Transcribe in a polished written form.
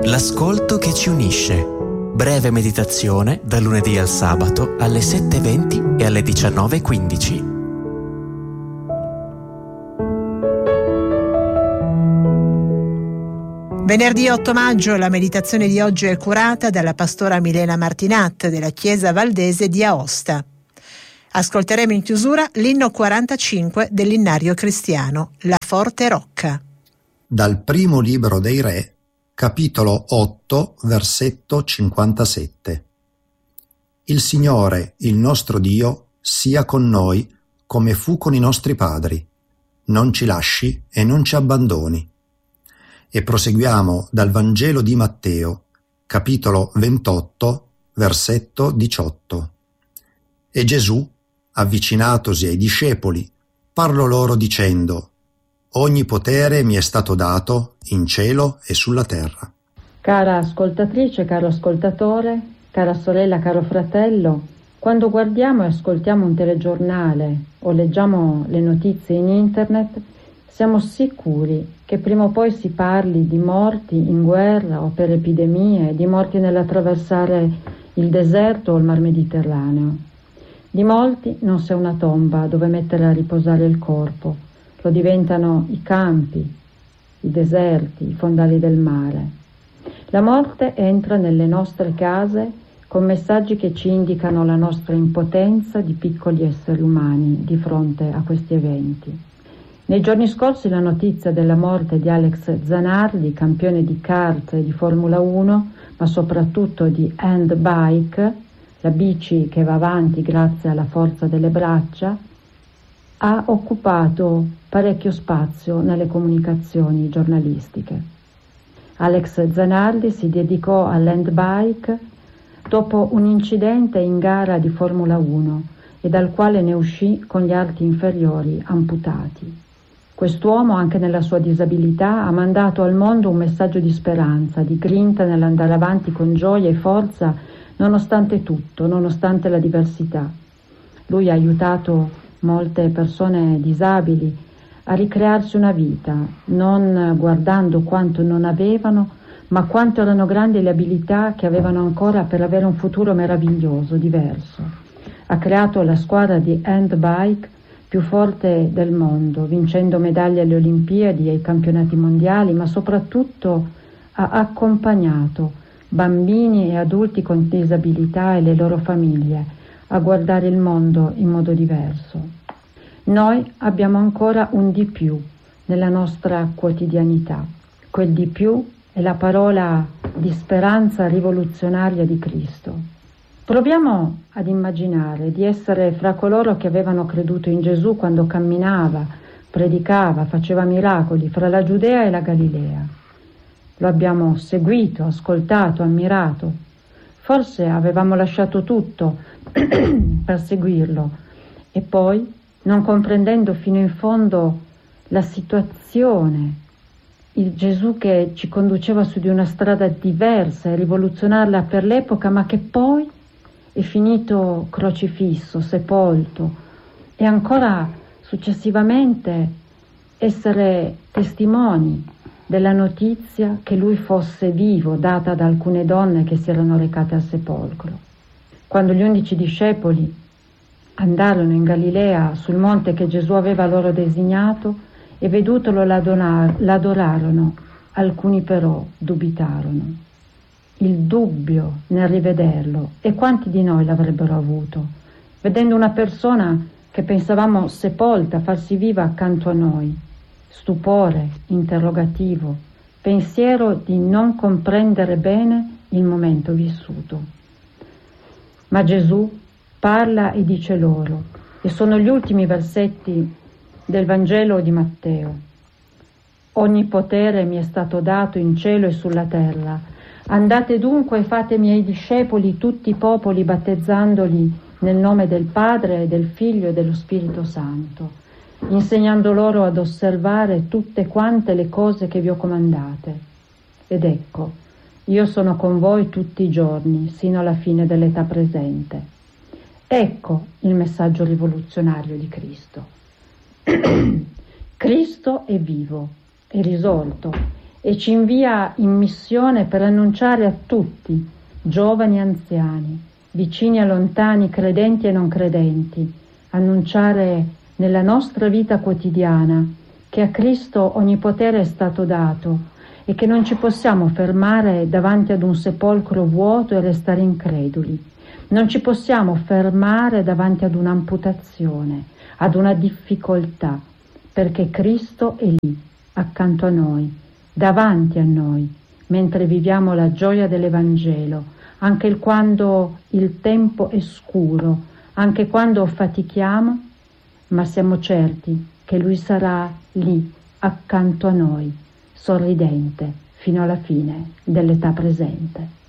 L'ascolto che ci unisce. Breve meditazione dal lunedì al sabato alle 7:20 e alle 19:15. Venerdì 8 maggio la meditazione di oggi è curata dalla pastora Milena Martinat della Chiesa Valdese di Aosta. Ascolteremo in chiusura l'inno 45 dell'innario cristiano, La Forte Rocca. Dal primo libro dei Re, capitolo 8, versetto 57. Il Signore, il nostro Dio, sia con noi come fu con i nostri padri. Non ci lasci e non ci abbandoni. E proseguiamo dal Vangelo di Matteo, capitolo 28, versetto 18. E Gesù, avvicinatosi ai discepoli, parlò loro dicendo: Ogni potere mi è stato dato in cielo e sulla terra. Cara ascoltatrice, caro ascoltatore, cara sorella, caro fratello, quando guardiamo e ascoltiamo un telegiornale o leggiamo le notizie in internet, siamo sicuri che prima o poi si parli di morti in guerra o per epidemie, di morti nell'attraversare il deserto o il mar Mediterraneo. Di molti non c'è una tomba dove mettere a riposare il corpo. Lo diventano i campi, i deserti, i fondali del mare. La morte entra nelle nostre case con messaggi che ci indicano la nostra impotenza di piccoli esseri umani di fronte a questi eventi. Nei giorni scorsi la notizia della morte di Alex Zanardi, campione di kart e di Formula 1, ma soprattutto di handbike, la bici che va avanti grazie alla forza delle braccia, ha occupato parecchio spazio nelle comunicazioni giornalistiche. Alex Zanardi si dedicò all'handbike dopo un incidente in gara di Formula 1 e dal quale ne uscì con gli arti inferiori amputati. Quest'uomo, anche nella sua disabilità, ha mandato al mondo un messaggio di speranza, di grinta nell'andare avanti con gioia e forza nonostante tutto, nonostante la diversità. Lui ha aiutato molte persone disabili a ricrearsi una vita, non guardando quanto non avevano, ma quanto erano grandi le abilità che avevano ancora per avere un futuro meraviglioso, diverso. Ha creato la squadra di handbike più forte del mondo, vincendo medaglie alle Olimpiadi e ai campionati mondiali, ma soprattutto ha accompagnato bambini e adulti con disabilità e le loro famiglie a guardare il mondo in modo diverso. Noi abbiamo ancora un di più nella nostra quotidianità. Quel di più è la parola di speranza rivoluzionaria di Cristo. Proviamo ad immaginare di essere fra coloro che avevano creduto in Gesù quando camminava, predicava, faceva miracoli fra la Giudea e la Galilea. Lo abbiamo seguito, ascoltato, ammirato. Forse avevamo lasciato tutto per seguirlo e poi, non comprendendo fino in fondo la situazione, il Gesù che ci conduceva su di una strada diversa e rivoluzionarla per l'epoca, ma che poi è finito crocifisso, sepolto, e ancora successivamente essere testimoni della notizia che lui fosse vivo, data da alcune donne che si erano recate al sepolcro. Quando gli 11 discepoli andarono in Galilea sul monte che Gesù aveva loro designato e vedutolo l'adorarono, alcuni però dubitarono. Il dubbio nel rivederlo, e quanti di noi l'avrebbero avuto, vedendo una persona che pensavamo sepolta farsi viva accanto a noi. Stupore, interrogativo, pensiero di non comprendere bene il momento vissuto. Ma Gesù parla e dice loro, e sono gli ultimi versetti del Vangelo di Matteo: Ogni potere mi è stato dato in cielo e sulla terra. Andate dunque e fate miei discepoli tutti i popoli, battezzandoli nel nome del Padre, del Figlio e dello Spirito Santo, insegnando loro ad osservare tutte quante le cose che vi ho comandate. Ed ecco, io sono con voi tutti i giorni, sino alla fine dell'età presente. Ecco il messaggio rivoluzionario di Cristo. Cristo è vivo, è risorto, e ci invia in missione per annunciare a tutti, giovani e anziani, vicini e lontani, credenti e non credenti, annunciare nella nostra vita quotidiana che a Cristo ogni potere è stato dato e che non ci possiamo fermare davanti ad un sepolcro vuoto e restare increduli. Non ci possiamo fermare davanti ad un'amputazione, ad una difficoltà, perché Cristo è lì, accanto a noi, davanti a noi, mentre viviamo la gioia dell'Evangelo, anche quando il tempo è scuro, anche quando fatichiamo, ma siamo certi che Lui sarà lì, accanto a noi, sorridente, fino alla fine dell'età presente.